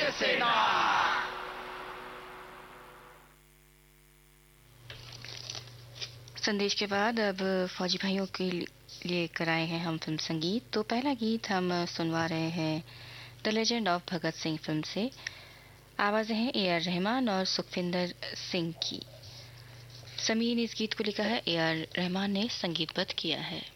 सेना। संदेश के बाद अब फौजी भाइयों के लिए कराए हैं हम फिल्म संगीत। तो पहला गीत हम सुनवा रहे हैं द legend of Bhagat Singh film से। आवाजें हैं A.R. रहमान और सुखविंदर सिंह की। समीर ने इस गीत को लिखा है, A.R. रहमान ने संगीतबद्ध किया है।